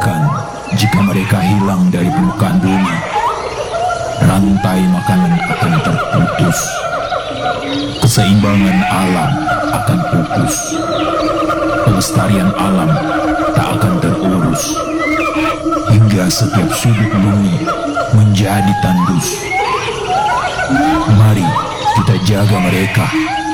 Bahkan jika mereka hilang dari permukaan bumi, rantai makanan akan terputus, keseimbangan alam akan pupus, pelestarian alam tak akan terurus, hingga setiap sudut bumi menjadi tandus. Mari kita jaga mereka